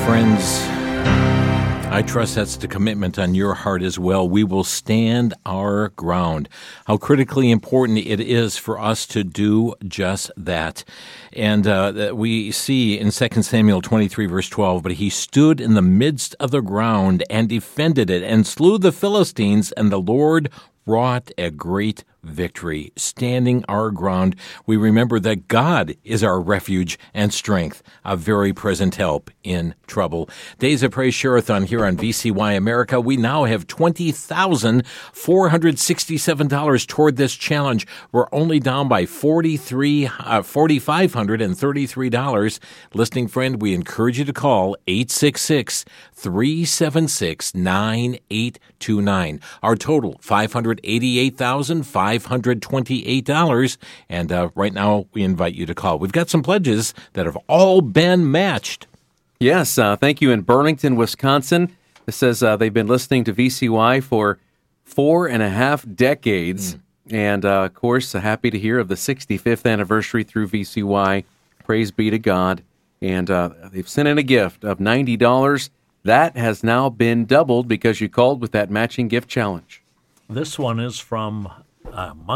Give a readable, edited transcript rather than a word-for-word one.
Friends, I trust that's the commitment on your heart as well. We will stand our ground. How critically important it is for us to do just that. And we see in 2 Samuel 23, verse 12, but he stood in the midst of the ground and defended it and slew the Philistines, and the Lord wrought a great victory. Standing our ground, we remember that God is our refuge and strength, a very present help in trouble. Days of Praise Share-a-thon here on VCY America. We now have $20,467 toward this challenge. We're only down by $4,533. Listening friend, we encourage you to call 866-376-9829. Our total, $588,528. And right now, we invite you to call. We've got some pledges that have all been matched. Yes, thank you. In Burlington, Wisconsin, it says they've been listening to VCY for 4.5 decades. And, of course, happy to hear of the 65th anniversary through VCY. Praise be to God. And they've sent in a gift of $90. That has now been doubled because you called with that matching gift challenge. This one is from